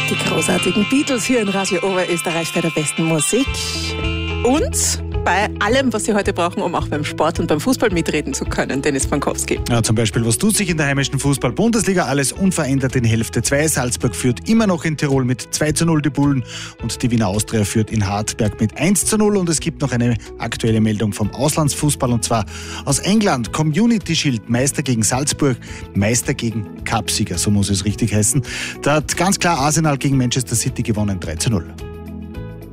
Die großartigen Beatles hier in Radio Oberösterreich für der besten Musik. Und bei allem, was Sie heute brauchen, um auch beim Sport und beim Fußball mitreden zu können, Dennis Frankowski. Ja, zum Beispiel, was tut sich in der heimischen Fußball-Bundesliga? Alles unverändert in Hälfte 2. Salzburg führt immer noch in Tirol mit 2:0 die Bullen und die Wiener Austria führt in Hartberg mit 1:0. Und es gibt noch eine aktuelle Meldung vom Auslandsfußball und zwar aus England. Community Shield, Meister gegen Salzburg, Meister gegen Cupsieger, so muss es richtig heißen. Da hat ganz klar Arsenal gegen Manchester City gewonnen, 3:0.